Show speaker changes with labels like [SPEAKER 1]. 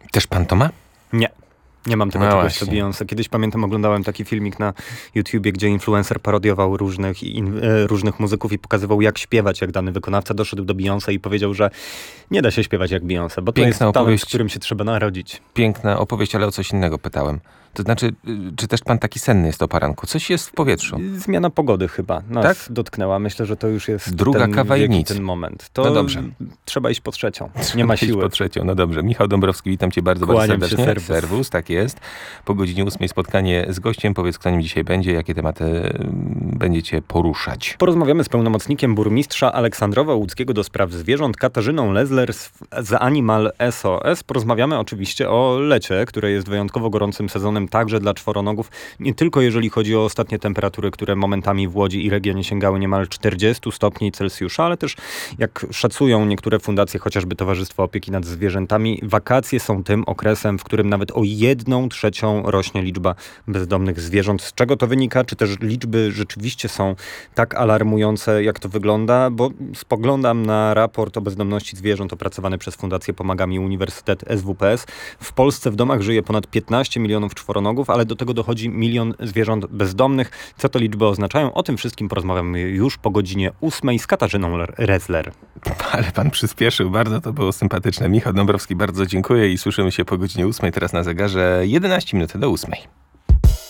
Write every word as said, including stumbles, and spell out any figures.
[SPEAKER 1] Też pan to ma?
[SPEAKER 2] Nie. Nie mam tego
[SPEAKER 1] No
[SPEAKER 2] czegoś co
[SPEAKER 1] właśnie.
[SPEAKER 2] Beyoncé. Kiedyś pamiętam, oglądałem taki filmik na YouTubie, gdzie influencer parodiował różnych, in, e, różnych muzyków i pokazywał, jak śpiewać, jak dany wykonawca doszedł do Beyoncé i powiedział, że nie da się śpiewać jak Beyoncé, bo to
[SPEAKER 1] Piękna
[SPEAKER 2] jest talent,
[SPEAKER 1] opowieść.
[SPEAKER 2] z którym się trzeba narodzić.
[SPEAKER 1] Piękna opowieść, ale o coś innego pytałem. To znaczy, y, czy też pan taki senny jest o poranku? Coś jest w powietrzu.
[SPEAKER 2] Zmiana pogody chyba nas
[SPEAKER 1] Tak?
[SPEAKER 2] dotknęła. Myślę, że to już jest
[SPEAKER 1] Druga
[SPEAKER 2] ten
[SPEAKER 1] kawa i
[SPEAKER 2] wiek
[SPEAKER 1] nic.
[SPEAKER 2] ten moment. To
[SPEAKER 1] No dobrze.
[SPEAKER 2] trzeba iść po trzecią. Nie ma
[SPEAKER 1] Iść
[SPEAKER 2] siły.
[SPEAKER 1] po trzecią, no dobrze. Michał Dąbrowski, witam cię bardzo, bardzo
[SPEAKER 2] Kłaniam się,
[SPEAKER 1] serdecznie.
[SPEAKER 2] serwus.
[SPEAKER 1] serwus, tak jest. Po godzinie ósmej spotkanie z gościem. Powiedz, kto nim dzisiaj będzie, jakie tematy mm, będziecie poruszać.
[SPEAKER 2] Porozmawiamy z pełnomocnikiem burmistrza Aleksandrowa Łódzkiego do spraw zwierząt Katarzyną Lezler z, z Animal S O S. Porozmawiamy oczywiście o lecie, które jest wyjątkowo gorącym sezonem także dla czworonogów. Nie tylko jeżeli chodzi o ostatnie temperatury, które momentami w Łodzi i regionie sięgały niemal czterdzieści stopni Celsjusza, ale też jak szacują niektóre fundacje, chociażby Towarzystwo Opieki nad Zwierzętami, wakacje są tym okresem, w którym nawet o jedną trzecią rośnie liczba bezdomnych zwierząt. Z czego to wynika? Czy też liczby rzeczywiście są tak alarmujące, jak to wygląda? Bo spoglądam na raport o bezdomności zwierząt opracowany przez Fundację Pomaga Mi Uniwersytet S W P S. W Polsce w domach żyje ponad piętnaście milionów czworonogów, ale do tego dochodzi milion zwierząt bezdomnych. Co te liczby oznaczają? O tym wszystkim porozmawiamy już po godzinie ósmej z Katarzyną Lezler.
[SPEAKER 1] Ale pan przyspieszył, bardzo to było sympatyczne. Michał Dąbrowski, bardzo dziękuję i słyszymy się po godzinie ósmej. Teraz na zegarze jedenaście minut do ósmej.